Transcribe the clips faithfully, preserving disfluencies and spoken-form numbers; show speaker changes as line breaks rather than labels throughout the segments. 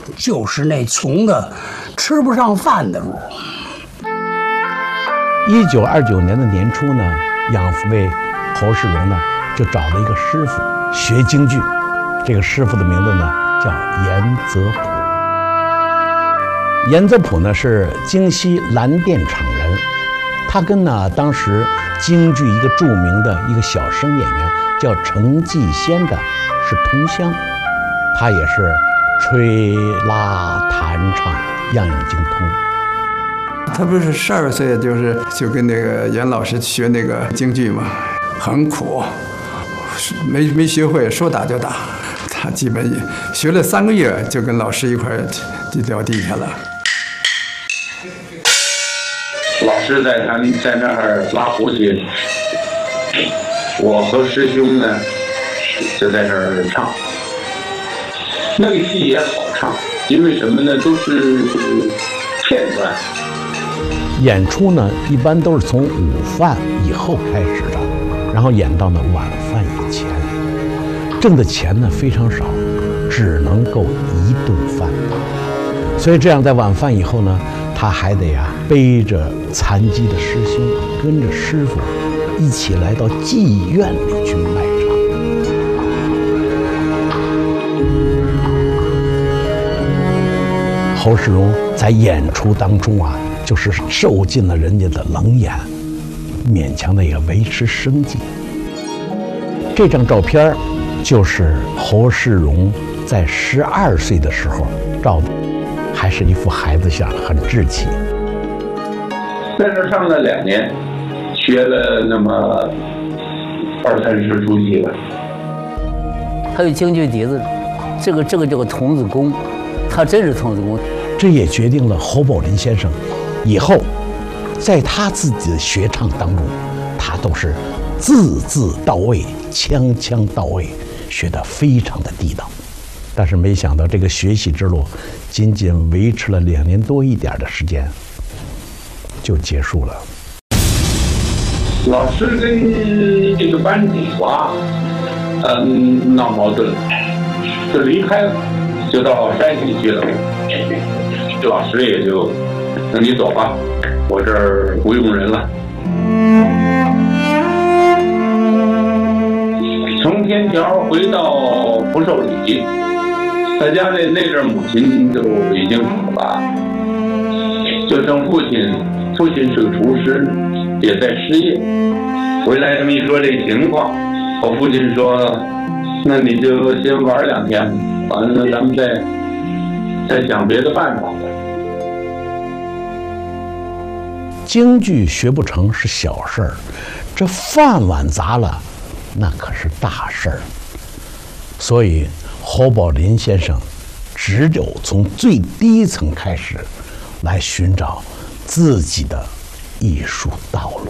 就是那穷的吃不上饭的路。
一九二九年的年初呢，养父为侯世荣呢就找了一个师傅学京剧，这个师傅的名字呢叫严泽普。严泽普呢是京西蓝靛厂人，他跟呢当时京剧一个著名的一个小生演员叫程继先的是同乡，他也是吹拉弹唱样样精通。
他不是十二岁就是就跟那个严老师学那个京剧嘛，很苦，没没学会，说打就打。他基本学了三个月，就跟老师一块儿就掉地下了。
老师在他在那儿拉胡琴，我和师兄呢就在那儿唱。那个戏也好唱，因为什么呢？都是片段。
演出呢，一般都是从午饭以后开始的，然后演到呢晚饭以前。挣的钱呢非常少，只能够一顿饭饱。所以这样在晚饭以后呢，他还得呀背着残疾的师兄，跟着师傅一起来到妓院里去卖唱。侯世荣在演出当中啊，就是受尽了人家的冷眼，勉强的也维持生计。这张照片就是侯世荣在十二岁的时候照的，还是一副孩子相，很稚气。
在这上了两年，学了那么二三十出戏吧。
他有京剧底子，这个这个叫个童子功，他真是童子功。
这也决定了侯宝林先生以后在他自己的学唱当中，他都是字字到位，腔腔到位，学得非常的地道。但是没想到这个学习之路仅仅维持了两年多一点的时间就结束了。
老师跟这个班主啊，嗯，闹矛盾，就离开了，就到山西去了。老师也就，那你走吧，我这儿不用人了。从天桥回到福寿里，在家里那阵母亲就已经死了，就剩父亲，父亲是个厨师，也在失业。回来这么一说这情况，我父亲说：“那你就先玩两天，完了咱们再再想别的办法。”
京剧学不成是小事儿，这饭碗砸了，那可是大事儿。所以侯宝林先生只有从最低层开始，来寻找自己的艺术道路。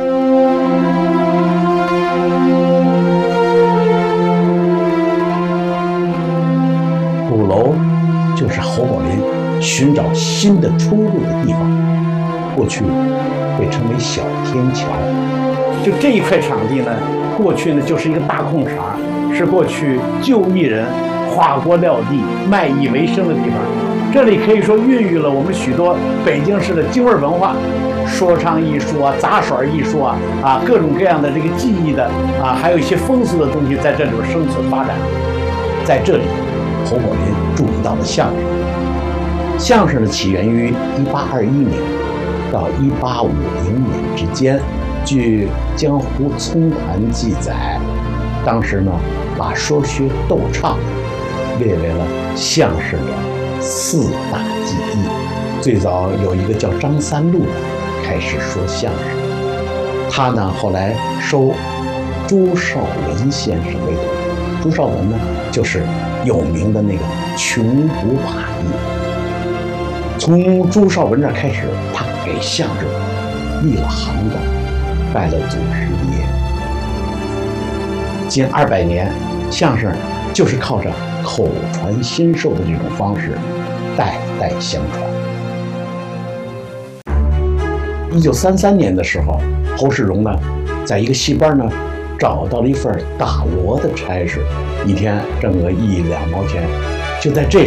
鼓楼就是侯宝林寻找新的出路的地方。过去被称为小天桥，
就这一块场地呢，过去呢就是一个大空场，是过去旧艺人画锅撂地、卖艺为生的地方。这里可以说孕育了我们许多北京市的京味文化，说唱艺术啊、杂耍艺术啊、啊各种各样的这个技艺的啊，还有一些风俗的东西在这里边生存发展。在这里，侯宝林注意到了相声。相声的起源于一八二一年。到一八五零年之间，据《江湖葱谈》记载，当时呢把说学逗唱列为了相声的四大技艺。最早有一个叫张三禄的开始说相声，他呢后来收朱绍文先生为徒。朱绍文呢就是有名的那个穷补法医。从朱绍文这开始，他给相声立了行当，拜了祖师爷。近二百年，相声就是靠着口传心授的这种方式，代代相传。一九三三年的时候，侯世荣呢，在一个戏班呢，找到了一份打锣的差事，一天挣个一两毛钱，就在这